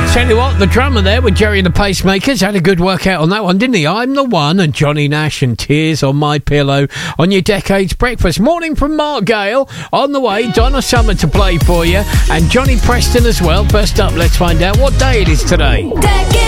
Tell you what, the drummer there with Jerry and the Pacemakers had a good workout on that one, didn't he? I'm the One and Johnny Nash and Tears on My Pillow on your Decades Breakfast. Morning from Mark Gale. On the way, Donna Summer to play for you and Johnny Preston as well. First up, let's find out what day it is today. Decades.